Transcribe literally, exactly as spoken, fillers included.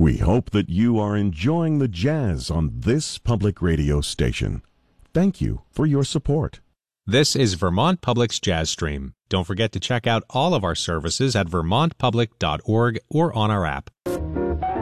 We hope that you are enjoying the jazz on this public radio station. Thank you for your support. This is Vermont Public's Jazz Stream. Don't forget to check out all of our services at vermont public dot org or on our app.